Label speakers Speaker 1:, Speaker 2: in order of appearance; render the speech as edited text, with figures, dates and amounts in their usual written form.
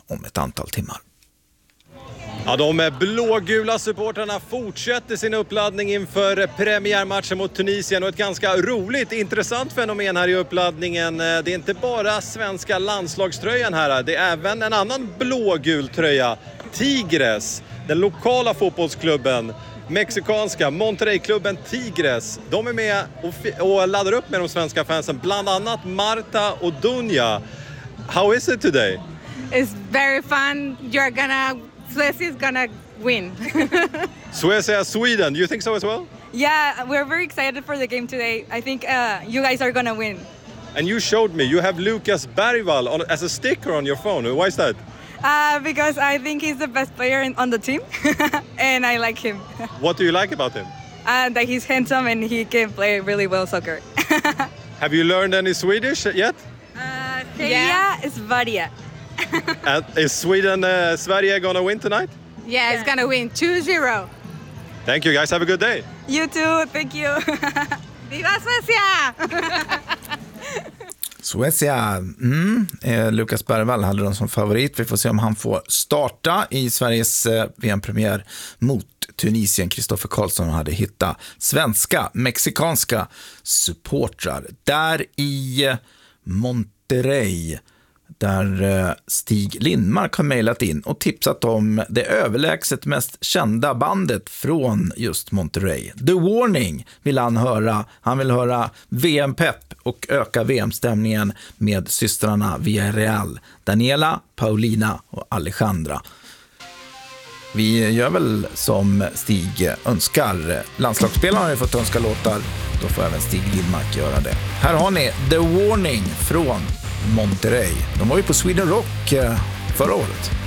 Speaker 1: om ett antal timmar.
Speaker 2: Ja, de blågula supportrarna fortsätter sin uppladdning inför premiärmatchen mot Tunisien och ett ganska roligt, intressant fenomen här i uppladdningen. Det är inte bara svenska landslagströjan här, det är även en annan blågul tröja. Tigres, den lokala fotbollsklubben, mexikanska Monterrey-klubben Tigres. De är med och laddar upp med de svenska fansen, bland annat Marta och Dunja. How is it today?
Speaker 3: It's very fun. Suecia is gonna win.
Speaker 2: Suecia, Sweden. You think so as well?
Speaker 3: Yeah, we're very excited for the game today. I think you guys are gonna win.
Speaker 2: And you showed me you have Lucas Bergvall as a sticker on your phone. Why is that?
Speaker 3: Because I think he's the best player on the team, and I like him.
Speaker 2: What do you like about him?
Speaker 3: That he's handsome and he can play really well soccer.
Speaker 2: Have you learned any Swedish yet?
Speaker 3: Yeah, it's Varia.
Speaker 2: And is Sweden, Sverige gonna win tonight?
Speaker 3: Yeah, it's gonna win 2-0.
Speaker 2: Thank you guys, have a good day.
Speaker 3: You too, thank you. Viva Suecia!
Speaker 1: Suecia, Lucas Bergvall hade de som favorit. Vi får se om han får starta i Sveriges VM-premiär mot Tunisien. Kristoffer Karlsson hade hittat svenska, mexikanska supportrar där i Monterrey, där Stig Lindmark har mejlat in och tipsat om det överlägset mest kända bandet från just Monterrey. The Warning vill han höra. Han vill höra VM-pepp och öka VM-stämningen med systrarna Villarreal, Daniela, Paulina och Alejandra. Vi gör väl som Stig önskar. Landslagsspelarna har ju fått önska låtar. Då får även Stig Lindmark göra det. Här har ni The Warning från Monterrey. De var ju på Sweden Rock förra året.